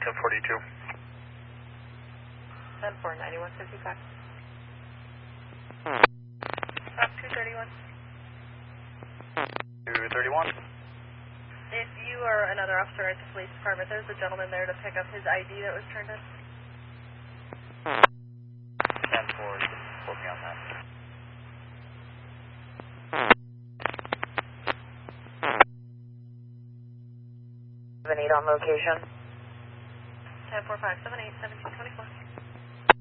1042. 10-4, 9155. 231. 231. If you are another officer at the police department, there's a gentleman there to pick up his ID that was turned in. 10-4, quote me on that. 78 on location. 10-4, 578, 1724.